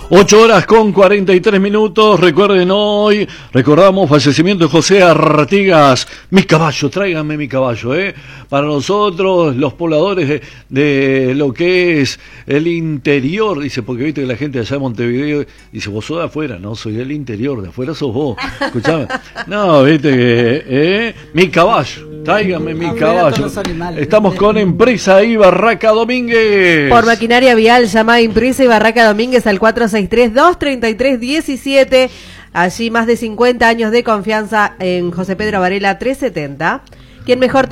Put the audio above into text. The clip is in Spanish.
8 horas con 43 minutos. Recuerden, hoy recordamos fallecimiento de José Artigas. Mi caballo, tráiganme mi caballo, para nosotros, los pobladores de lo que es el interior, dice, porque viste que la gente allá de Montevideo dice, vos sos de afuera, no, soy del interior, de afuera sos vos, escuchame, no, viste que, mi caballo, tráiganme mi caballo. Estamos con Empresa y Barraca Domínguez. Por maquinaria vial, llama a Empresa y Barraca Domínguez al 463-233-17. Allí más de 50 años de confianza en José Pedro Varela 370. ¿Quién mejor